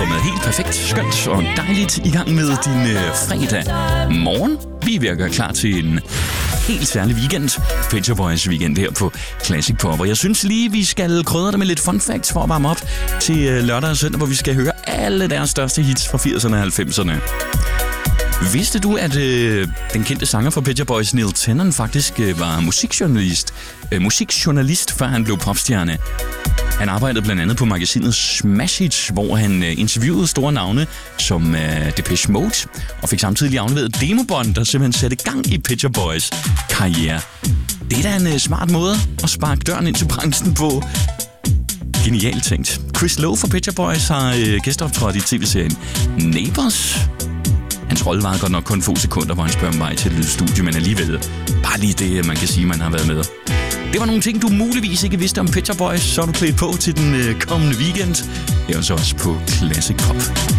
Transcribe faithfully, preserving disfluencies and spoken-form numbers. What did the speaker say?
kommet helt perfekt, skønt og dejligt i gang med din øh, fredag morgen. Vi virker klar til en helt særlig weekend. Pet Boys weekend her på Classic Pop. Og jeg synes lige, vi skal krydre det med lidt fun facts for at varme op til øh, lørdag og søndag, hvor vi skal høre alle deres største hits fra firserne og halvfemserne. Vidste du, at øh, den kendte sanger for Pet Boys, Neil Tennant, faktisk øh, var musikjournalist, øh, musikjournalist, før han blev popstjerne? Han arbejdede blandt andet på magasinet Smash Hits, hvor han øh, interviewede store navne som øh, Depeche Mode, og fik samtidig afleveret demobånd, der simpelthen satte gang i Pet Boys karriere. Det er da en øh, smart måde at sparke døren ind til branchen på. Genialt tænkt. Chris Lowe fra Pet Boys har øh, gæsteoptrådt i tv-serien Neighbours. Hans rolle var godt nok kun få sekunder, hvor han spørger mig til et lydstudie, men alligevel bare lige det, man kan sige, man har været med. Det var nogle ting, du muligvis ikke vidste om Pet Boys, så er du klædt på til den øh, kommende weekend. Det er så også på Classic Pop.